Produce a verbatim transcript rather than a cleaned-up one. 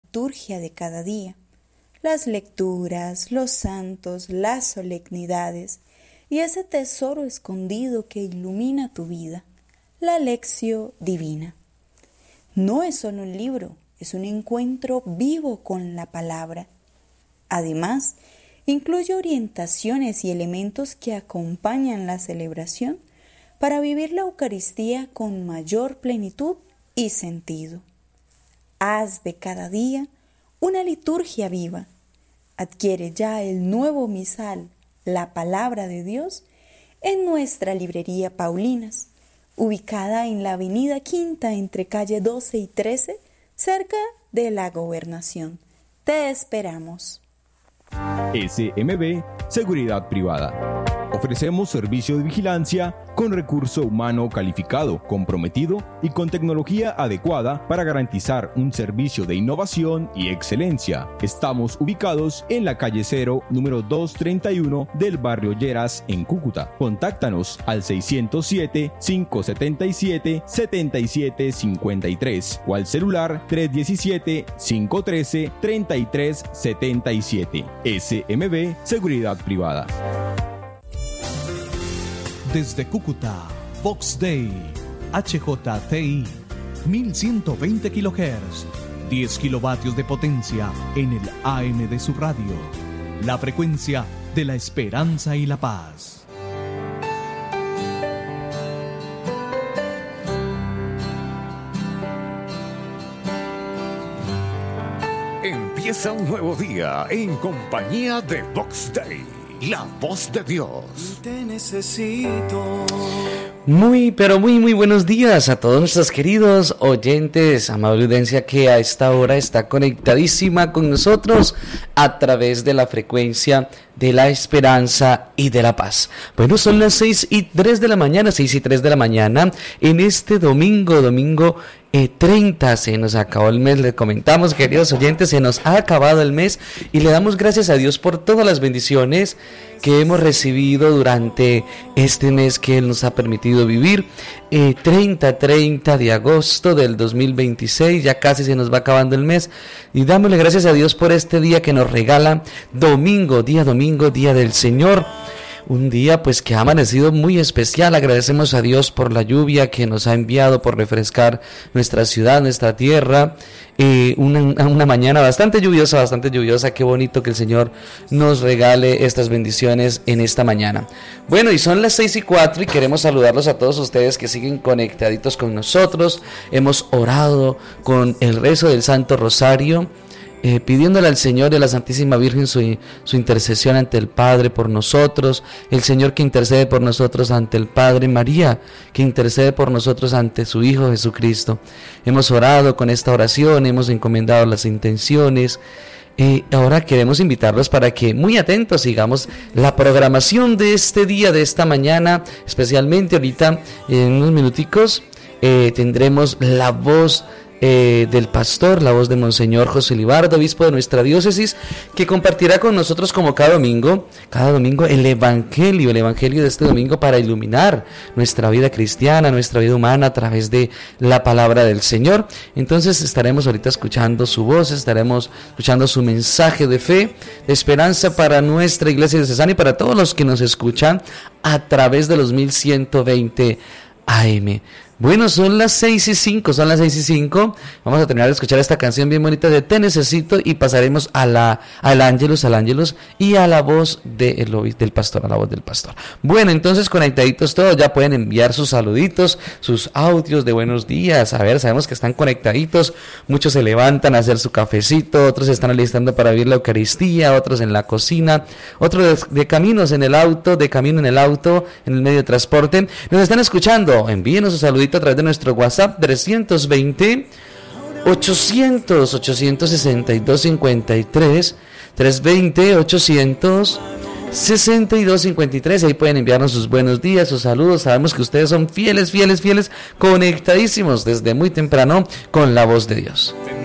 liturgia de cada día, las lecturas, los santos, las solemnidades y ese tesoro escondido que ilumina tu vida, la Lectio Divina. No es solo un libro, es un encuentro vivo con la palabra. Además, incluye orientaciones y elementos que acompañan la celebración para vivir la Eucaristía con mayor plenitud y sentido. Haz de cada día una liturgia viva. Adquiere ya el nuevo misal, la Palabra de Dios, en nuestra librería Paulinas, ubicada en la avenida Quinta entre calle doce y trece, cerca de la Gobernación. Te esperamos. S M B Seguridad Privada. Ofrecemos servicio de vigilancia con recurso humano calificado, comprometido y con tecnología adecuada para garantizar un servicio de innovación y excelencia. Estamos ubicados en la calle Cero, número doscientos treinta y uno del barrio Lleras, en Cúcuta. Contáctanos al seiscientos siete, quinientos setenta y siete, setenta y siete cincuenta y tres o al celular tres diecisiete, quinientos trece, treinta y tres setenta y siete. S M B Seguridad Privada. Desde Cúcuta, Vox Day, H J T I, mil ciento veinte kilohertz, diez kilovatios de potencia en el A M de su radio. La frecuencia de la esperanza y la paz. Empieza un nuevo día en compañía de Vox Day, la voz de Dios. Te necesito. Muy, pero muy, muy buenos días a todos nuestros queridos oyentes, amable audiencia que a esta hora está conectadísima con nosotros a través de la frecuencia de la esperanza y de la paz. Bueno, son las seis y tres de la mañana, seis y tres de la mañana, en este domingo, domingo eh, treinta, se nos acabó el mes, le comentamos, queridos oyentes, se nos ha acabado el mes y le damos gracias a Dios por todas las bendiciones que hemos recibido durante este mes que Él nos ha permitido vivir. eh, treinta, treinta de agosto del dos mil veintiséis, ya casi se nos va acabando el mes, y dámosle gracias a Dios por este día que nos regala, domingo, día domingo, día del Señor. Un día pues que ha amanecido muy especial. Agradecemos a Dios por la lluvia que nos ha enviado, por refrescar nuestra ciudad, nuestra tierra. Eh, una, una mañana bastante lluviosa, bastante lluviosa. Qué bonito que el Señor nos regale estas bendiciones en esta mañana. Bueno, y son las seis y cuatro y queremos saludarlos a todos ustedes que siguen conectaditos con nosotros. Hemos orado con el rezo del Santo Rosario, Eh, pidiéndole al Señor y a la Santísima Virgen su, su intercesión ante el Padre por nosotros, el Señor que intercede por nosotros ante el Padre, María que intercede por nosotros ante su Hijo Jesucristo. Hemos orado con esta oración, hemos encomendado las intenciones. Eh, ahora queremos invitarlos para que muy atentos sigamos la programación de este día, de esta mañana, especialmente ahorita en unos minuticos eh, tendremos la voz Eh, del pastor, la voz de Monseñor José Libardo, obispo de nuestra diócesis, que compartirá con nosotros como cada domingo, cada domingo el evangelio, el evangelio de este domingo para iluminar nuestra vida cristiana, nuestra vida humana a través de la palabra del Señor. Entonces estaremos ahorita escuchando su voz, estaremos escuchando su mensaje de fe, de esperanza para nuestra iglesia diocesana y para todos los que nos escuchan a través de los mil ciento veinte A M. Bueno, son las seis y cinco, son las seis y cinco. Vamos a terminar de escuchar esta canción bien bonita de Te Necesito y pasaremos a la, al Ángelus, al Ángelus y a la voz de el, del pastor, a la voz del pastor. Bueno, entonces conectaditos todos, ya pueden enviar sus saluditos, sus audios de buenos días. A ver, sabemos que están conectaditos, muchos se levantan a hacer su cafecito, otros se están alistando para vivir la Eucaristía, otros en la cocina, otros de, de caminos en el auto, de camino en el auto, en el medio de transporte. Nos están escuchando, envíenos sus saluditos a través de nuestro WhatsApp trescientos veinte, ochocientos, ochocientos sesenta y dos, cincuenta y tres, trescientos veinte, ochocientos sesenta y dos, cincuenta y tres. Ahí pueden enviarnos sus buenos días, sus saludos. Sabemos que ustedes son fieles, fieles, fieles, conectadísimos desde muy temprano con la voz de Dios.